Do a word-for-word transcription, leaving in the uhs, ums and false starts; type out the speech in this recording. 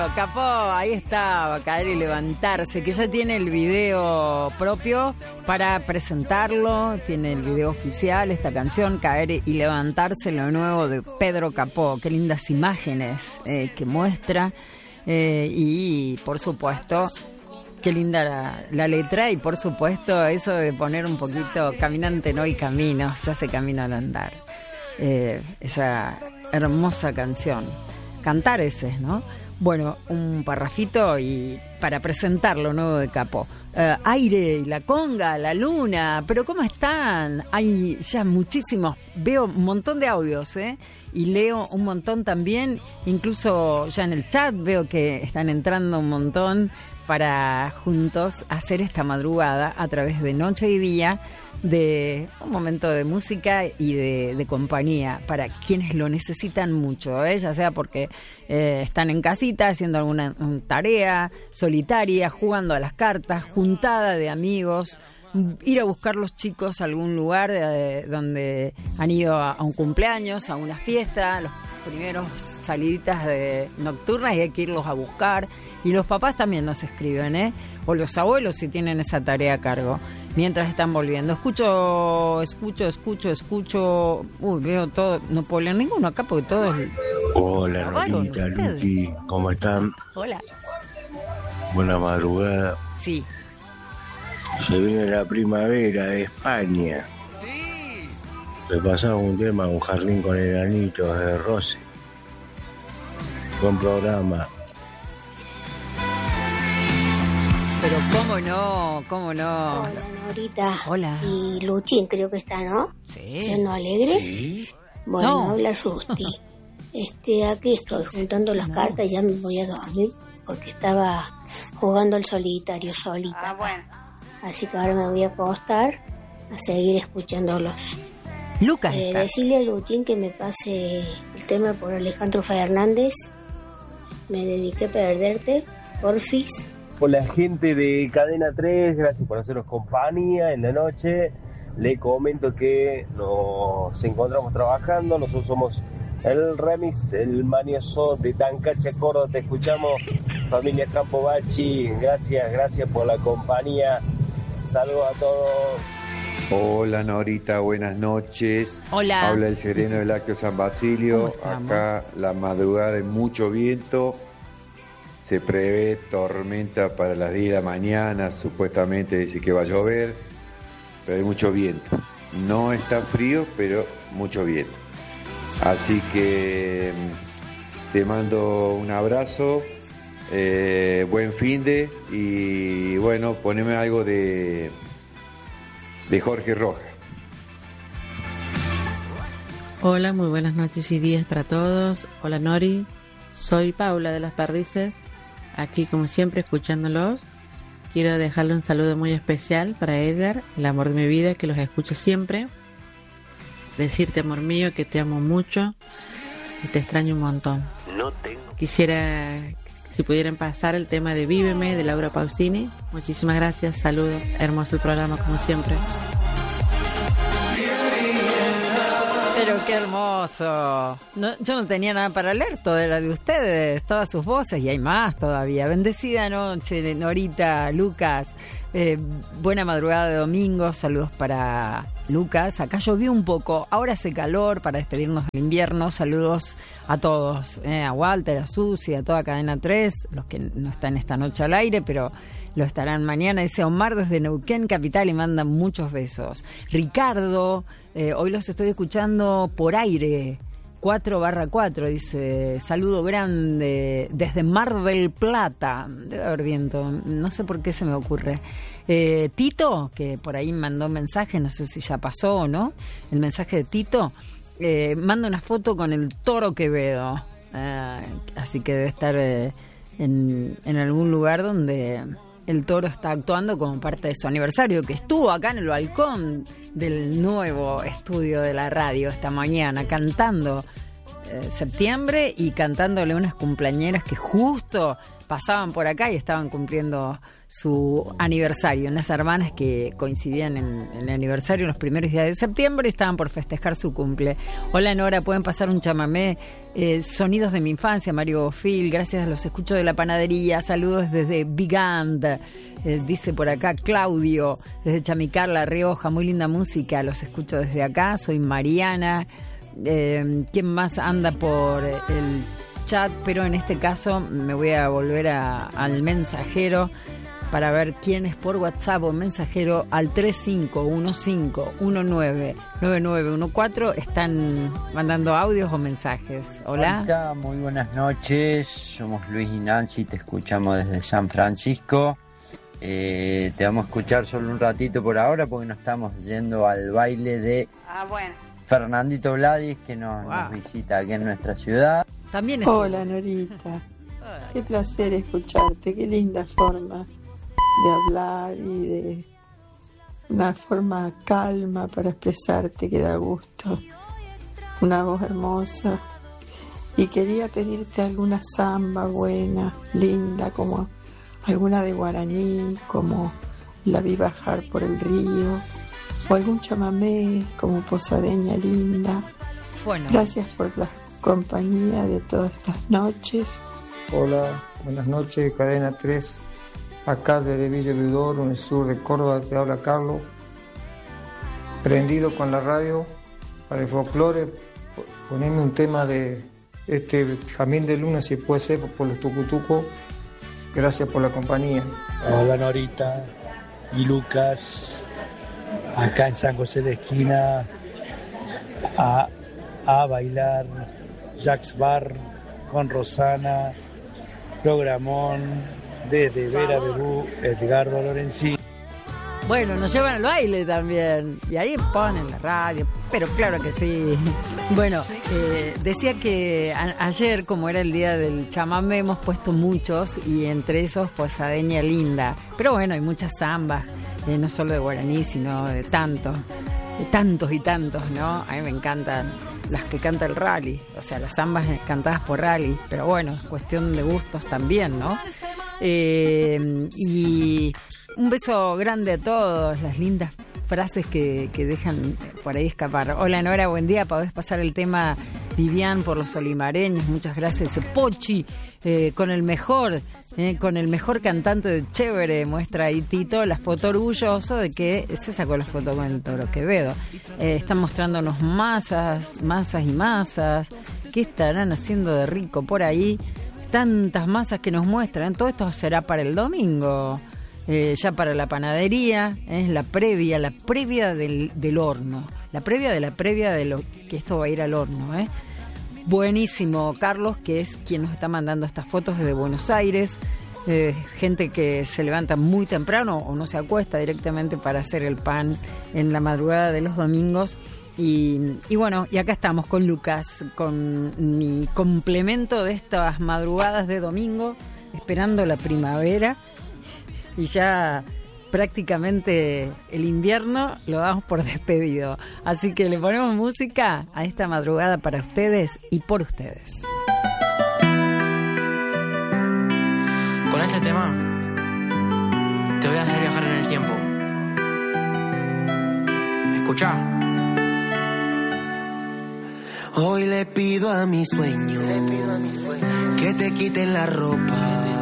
Capó, ahí estaba, Caer y Levantarse, que ya tiene el video propio para presentarlo, tiene el video oficial, esta canción, Caer y Levantarse, lo nuevo de Pedro Capó. Qué lindas imágenes eh, que muestra eh, y, por supuesto, qué linda la, la letra y, por supuesto, eso de poner un poquito caminante no hay camino, se hace camino al andar. Eh, esa hermosa canción. Cantareses, ¿no? Bueno, un parrafito y para presentar lo nuevo de Capó. Uh, aire, la conga, la luna, pero ¿cómo están? Hay ya muchísimos, veo un montón de audios, ¿eh? Y leo un montón también, incluso ya en el chat veo que están entrando un montón para juntos hacer esta madrugada a través de Noche y Día, de un momento de música y de, de compañía para quienes lo necesitan mucho, ¿eh? Ya sea porque eh, están en casita haciendo alguna um, tarea solitaria, jugando a las cartas, juntada de amigos, ir a buscar los chicos a algún lugar eh, donde han ido a, a un cumpleaños, a una fiesta, los primeros saliditas de nocturnas y hay que irlos a buscar. Y los papás también nos escriben, ¿eh? O los abuelos si tienen esa tarea a cargo. Mientras están volviendo. Escucho, escucho, escucho, escucho... Uy, veo todo... No puedo leer ninguno acá porque todo es... Hola, Norita, Luqui, ¿cómo están? Hola. Buena madrugada. Sí. Se viene la primavera de España. Sí. Le pasamos un tema, un jardín con enanitos de Rosy. Buen programa. Pero cómo no, cómo no. Hola, Norita. Hola. Y Luchín creo que está, ¿no? Sí. ¿Siendo alegre? Sí. Bueno, No. habla Susti. Este, aquí estoy juntando las No. cartas y ya me voy a dormir porque estaba jugando al solitario solita. Ah, bueno. Así que ahora me voy a acostar a seguir escuchándolos. Lucas Eh, está. decirle a Luchín que me pase el tema por Alejandro Fernández. Me dediqué a perderte, porfis. Por la gente de Cadena tres, gracias por hacernos compañía en la noche. Le comento que nos encontramos trabajando, nosotros somos el Remis, el manioso de Tancacha, Córdoba, te escuchamos, familia Campobachi, gracias, gracias por la compañía, saludos a todos. Hola Norita, buenas noches. Hola. Habla el sereno del Lácteo San Basilio, ¿Cómo estamos? acá la madrugada de mucho viento. Se prevé tormenta para las diez de la mañana, supuestamente dice que va a llover, pero hay mucho viento. No está frío, pero mucho viento. Así que te mando un abrazo, eh, buen finde y bueno, poneme algo de, de Jorge Rojas. Hola, muy buenas noches y días para todos. Hola Nori, soy Paula de Las Perdices. Aquí como siempre escuchándolos, quiero dejarle un saludo muy especial para Edgar, el amor de mi vida, que los escucha siempre. Decirte, amor mío, que te amo mucho y te extraño un montón. No tengo. Quisiera, si pudieran pasar el tema de Víveme, de Laura Pausini. Muchísimas gracias, saludos, hermoso el programa como siempre. Pero qué hermoso. No, yo no tenía nada para leer, todo era de ustedes, todas sus voces, y hay más todavía. Bendecida noche, Norita, Lucas. Eh, buena madrugada de domingo, saludos para Lucas. Acá llovió un poco, ahora hace calor para despedirnos del invierno. Saludos a todos, eh, a Walter, a Susi, a toda Cadena tres, los que no están esta noche al aire, pero lo estarán mañana. Dice Omar desde Neuquén Capital y manda muchos besos. Ricardo, eh, hoy los estoy escuchando por aire, cuatro barra cuatro, dice, saludo grande desde Mar del Plata. Debe haber viento, no sé por qué se me ocurre. Eh, Tito, que por ahí mandó mensaje, no sé si ya pasó o no, el mensaje de Tito, eh, manda una foto con el Toro Quevedo. Eh, así que debe estar eh, en, en algún lugar donde el Toro está actuando como parte de su aniversario, que estuvo acá en el balcón del nuevo estudio de la radio esta mañana, cantando eh, septiembre y cantándole unas cumpleañeras que justo pasaban por acá y estaban cumpliendo su aniversario, unas hermanas que coincidían en, en el aniversario en los primeros días de septiembre y estaban por festejar su cumple. Hola Nora, pueden pasar un chamamé, eh, sonidos de mi infancia, Mario Bofil, gracias, los escucho de la panadería, saludos desde Bigand, eh, dice por acá Claudio, desde Chamicar, La Rioja, muy linda música, los escucho desde acá, soy Mariana, eh, ¿quién más anda por el chat? Pero en este caso me voy a volver a, al mensajero para ver quién es por WhatsApp o mensajero al tres cinco uno cinco uno nueve nueve nueve uno cuatro. Están mandando audios o mensajes. Hola. Hola, muy buenas noches. Somos Luis y Nancy, te escuchamos desde San Francisco. Eh, te vamos a escuchar solo un ratito por ahora porque nos estamos yendo al baile de ah, bueno. Fernandito Vladis, que nos, wow. nos visita aquí en nuestra ciudad. También es Hola Norita, qué placer escucharte, qué linda forma de hablar y de una forma calma para expresarte que da gusto, una voz hermosa. Y quería pedirte alguna samba buena, linda, como alguna de guaraní, como La vi bajar por el río, o algún chamamé como Posadeña linda. Bueno. Gracias por la compañía de todas estas noches. Hola, buenas noches, Cadena tres. Acá desde Villa Eudoro, en el sur de Córdoba, te habla Carlos, prendido con la radio para el folclore. Poneme un tema de este Jamín de Luna, si puede ser, por los tucutucos. Gracias por la compañía. Hola Norita y Lucas, acá en San José de Esquina, a, a bailar Jack's Bar con Rosana, programón desde Vera Berú, Edgardo Lorenzini. Bueno, nos llevan al baile también. Y ahí ponen la radio. Pero claro que sí. Bueno, eh, decía que a- ayer, como era el día del chamamé, hemos puesto muchos. Y entre esos, pues, Adeña Linda. Pero bueno, hay muchas zambas. Eh, no solo de guaraní, sino de tantos. De tantos y tantos, ¿no? A mí me encantan las que canta el rally. O sea, las zambas cantadas por rally. Pero bueno, es cuestión de gustos también, ¿no? Eh, y un beso grande a todos, las lindas frases que, que dejan por ahí escapar. Hola Nora, buen día, podés pasar el tema Vivian por los olimareños, muchas gracias. Ese Pochi, eh, con el mejor, eh, con el mejor cantante de Chévere, muestra ahí Tito la foto, orgulloso de que se sacó la foto con el Toro Quevedo. Eh, están mostrándonos masas, masas y masas. ¿Qué estarán haciendo de rico por ahí? Tantas masas que nos muestran. Todo esto será para el domingo, eh, ya para la panadería. Es la previa, la previa del, del horno. La previa de la previa de lo que esto va a ir al horno, ¿eh? Buenísimo, Carlos, que es quien nos está mandando estas fotos desde Buenos Aires. Eh, gente que se levanta muy temprano o no se acuesta directamente para hacer el pan en la madrugada de los domingos. Y, y bueno, y acá estamos con Lucas, con mi complemento de estas madrugadas de domingo, esperando la primavera y ya prácticamente el invierno lo damos por despedido. Así que le ponemos música a esta madrugada para ustedes y por ustedes. Con este tema te voy a hacer viajar en el tiempo. Escuchá. Hoy le pido a mi sueño que te quiten la ropa